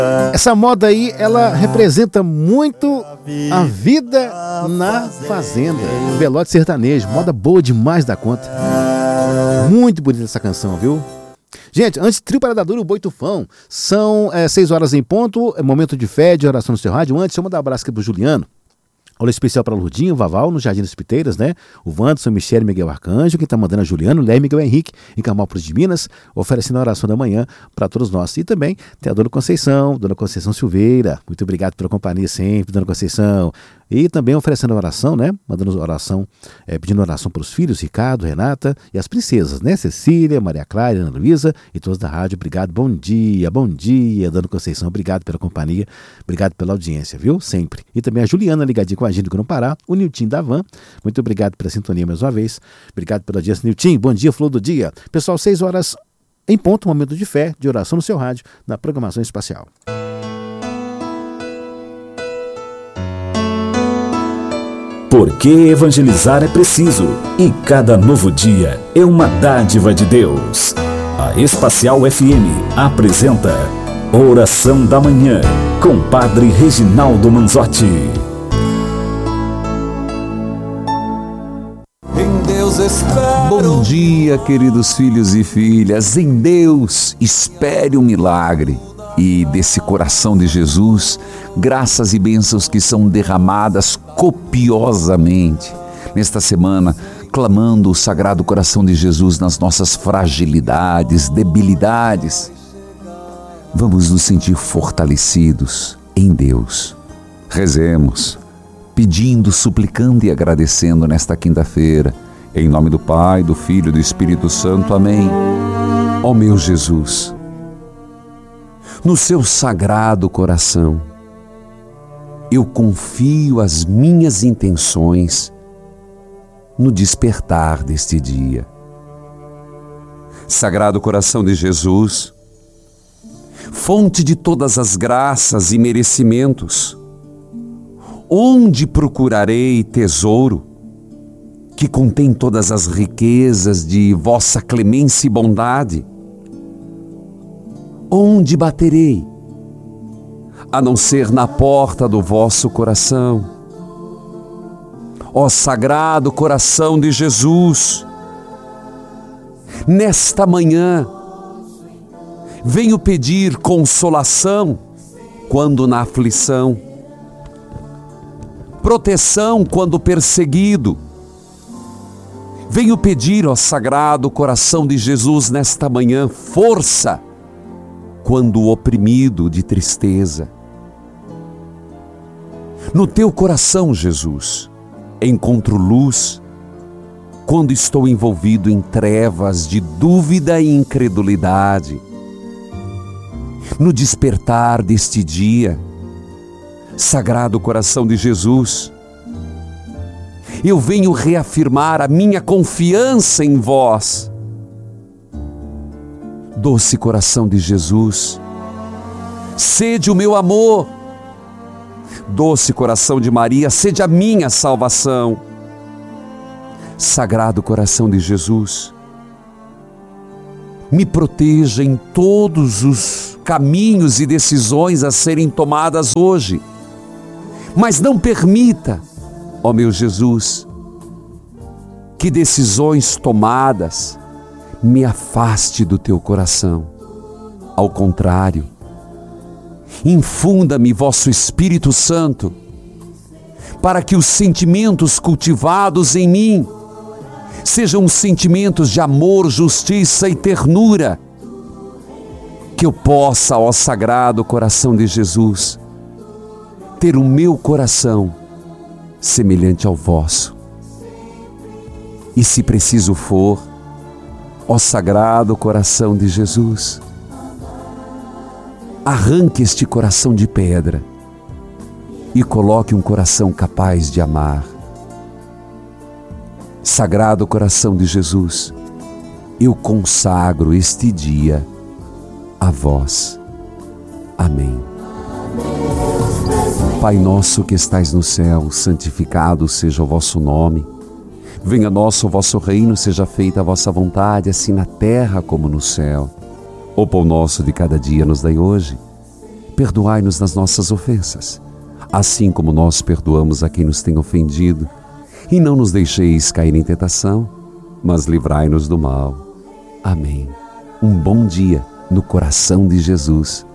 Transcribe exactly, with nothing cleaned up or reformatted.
Essa moda aí, ela representa muito a vida na fazenda. Belote sertanejo, moda boa demais da conta. Muito bonita essa canção, viu? Gente, antes, Trio Parada Dura, o Boi Tufão. São é, seis horas em ponto, é momento de fé, de oração no seu rádio. Antes, eu vou mandar um abraço aqui pro Juliano. Olha especial para Lourdinho, Vaval, no Jardim das Piteiras, né? O Wanderson, Michele, Miguel Arcanjo, quem tá mandando é Juliano, Léo e Miguel Henrique, em Camópolis de Minas, oferecendo a oração da manhã para todos nós. E também tem a Dona Conceição, Dona Conceição Silveira, muito obrigado pela companhia sempre, Dona Conceição. E também oferecendo a oração, né? Mandando oração, é, pedindo oração para os filhos, Ricardo, Renata e as princesas, né? Cecília, Maria Clara, Ana Luísa e todos da rádio. Obrigado, bom dia, bom dia, Dona Conceição. Obrigado pela companhia, obrigado pela audiência, viu? Sempre. E também a Juliana ligadinha com a gente do Não Parar, o Nilton da Van. Muito obrigado pela sintonia mais uma vez. Obrigado pela audiência, Nilton. Bom dia, flor do dia. Pessoal, seis horas em ponto, momento de fé, de oração no seu rádio, na programação espacial. Porque evangelizar é preciso e cada novo dia é uma dádiva de Deus. A Espacial F M apresenta Oração da Manhã com Padre Reginaldo Manzotti. Em Deus espero. Bom dia, queridos filhos e filhas. Em Deus espere um milagre. E desse coração de Jesus, graças e bênçãos que são derramadas copiosamente nesta semana, clamando o Sagrado Coração de Jesus nas nossas fragilidades, debilidades. Vamos nos sentir fortalecidos em Deus. Rezemos, pedindo, suplicando e agradecendo nesta quinta-feira, em nome do Pai, do Filho e do Espírito Santo. Amém. Ó meu Jesus, no seu sagrado coração, eu confio as minhas intenções no despertar deste dia. Sagrado coração de Jesus, fonte de todas as graças e merecimentos, onde procurarei tesouro que contém todas as riquezas de vossa clemência e bondade? Onde baterei, a não ser na porta do vosso coração? Ó Sagrado Coração de Jesus, nesta manhã, venho pedir consolação quando na aflição, proteção quando perseguido. Venho pedir, ó Sagrado Coração de Jesus, nesta manhã, força quando oprimido de tristeza. No teu coração, Jesus, encontro luz quando estou envolvido em trevas de dúvida e incredulidade. No despertar deste dia, Sagrado Coração de Jesus, eu venho reafirmar a minha confiança em vós. Doce coração de Jesus, sede o meu amor. Doce coração de Maria, sede a minha salvação. Sagrado coração de Jesus, me proteja em todos os caminhos e decisões a serem tomadas hoje, mas não permita, ó meu Jesus, que decisões tomadas me afaste do teu coração. Ao contrário, infunda-me vosso Espírito Santo, para que os sentimentos cultivados em mim sejam sentimentos de amor, justiça e ternura, que eu possa, ó Sagrado Coração de Jesus, ter o meu coração semelhante ao vosso. E se preciso for, ó Sagrado Coração de Jesus, arranque este coração de pedra e coloque um coração capaz de amar. Sagrado Coração de Jesus, eu consagro este dia a vós. Amém. Pai nosso que estais no céu, santificado seja o vosso nome. Venha a nós o vosso reino, seja feita a vossa vontade, assim na terra como no céu. O pão nosso de cada dia nos dai hoje. perdoai-nos das nossas ofensas, assim como nós perdoamos a quem nos tem ofendido. E não nos deixeis cair em tentação, mas livrai-nos do mal. Amém. Um bom dia no coração de Jesus.